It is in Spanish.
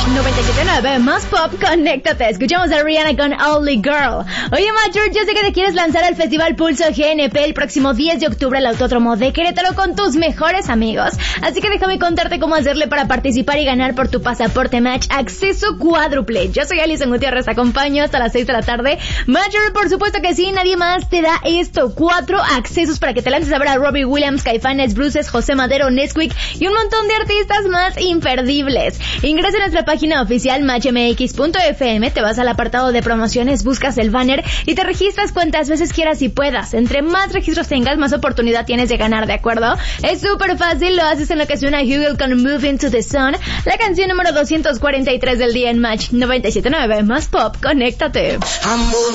97.9 más pop, conéctate. Escuchamos a Rihanna con Only Girl. Oye, Macho, yo sé que te quieres lanzar al Festival Pulso GNP el próximo 10 de octubre al Autódromo de Querétaro con tus mejores amigos. Así que déjame contarte cómo hacerle para participar y ganar por tu pasaporte Match acceso cuádruple. Yo soy Alison Gutiérrez, te acompaño hasta las 6 de la tarde. Macho, por supuesto que sí, nadie más te da esto. 4 accesos para que te lances a ver a Robbie Williams, Caifanes, Bruces, José Madero, Nesquik y un montón de artistas más imperdibles. Ingresa a nuestra página oficial matchmx.fm, te vas al apartado de promociones, buscas el banner y te registras cuantas veces quieras y puedas. Entre más registros tengas, más oportunidad tienes de ganar, ¿de acuerdo? Es súper fácil, lo haces en lo que suena Hugel con Move Into the Sun, la canción número 243 del día en Match 97.9 más pop, conéctate.